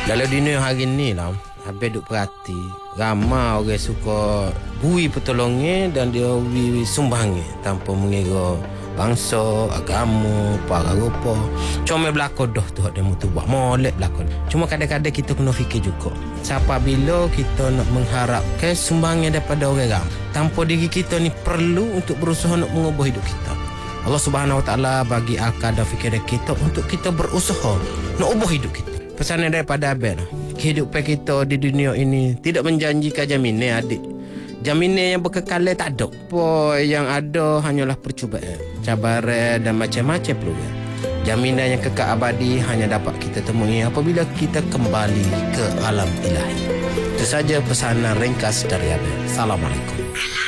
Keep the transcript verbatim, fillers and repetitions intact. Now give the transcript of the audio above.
Dalam dunia hari ni lah, habis duk perhati, ramai orang suka bui pertolongan dan dia bui sumbangan tanpa mengira bangsa, agama, para rupa. Cuma berlaku dah tu ada mutu buat molek berlaku. Cuma kadang-kadang kita kena fikir juga. Siapa bila kita nak mengharapkan sumbangan daripada orang ramai, tanpa diri kita ni perlu untuk berusaha nak mengubah hidup kita. Allah Subhanahu Wa Taala bagi akal dan fikiran kita untuk kita berusaha nak ubah hidup kita. Pesanan daripada Abel, kehidupan kita di dunia ini tidak menjanjikan jaminan, adik. Jaminan yang berkekalan tak ada. Apa yang ada hanyalah percubaan, cabaran dan macam-macam peluang. Jaminan yang kekal abadi hanya dapat kita temui apabila kita kembali ke alam ilahi. Itu saja pesanan ringkas dari Abel. Assalamualaikum.